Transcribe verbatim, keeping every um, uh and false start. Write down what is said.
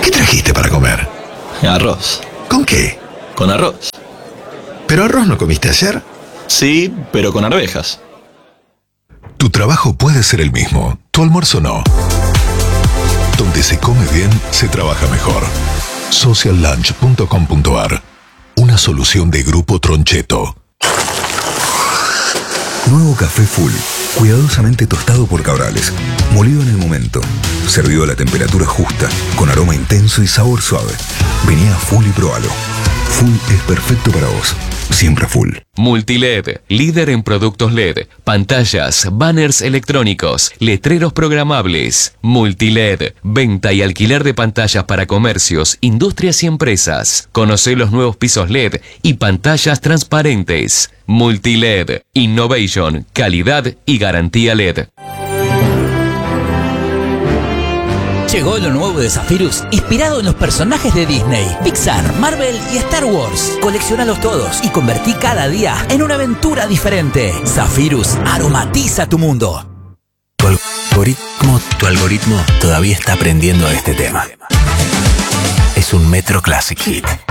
¿Qué trajiste para comer? Arroz. ¿Con qué? Con arroz. ¿Pero arroz no comiste ayer? Sí, pero con arvejas. Tu trabajo puede ser el mismo, tu almuerzo no. Donde se come bien, se trabaja mejor. social lunch punto com punto ar. Una solución de Grupo Troncheto. Nuevo café Full, cuidadosamente tostado por Cabrales, molido en el momento, servido a la temperatura justa, con aroma intenso y sabor suave. Vení a Full y probalo. Full es perfecto para vos. Siempre Full. Multiled, líder en productos L E D, pantallas, banners electrónicos, letreros programables. Multiled, venta y alquiler de pantallas para comercios, industrias y empresas. Conocé los nuevos pisos L E D y pantallas transparentes. Multiled, innovation, calidad y garantía L E D. Llegó lo nuevo de Zephyrus, inspirado en los personajes de Disney, Pixar, Marvel y Star Wars. Coleccionalos todos y convertí cada día en una aventura diferente. Zephyrus aromatiza tu mundo. Tu algoritmo, tu algoritmo todavía está aprendiendo a este tema. Es un Metro Classic Hit.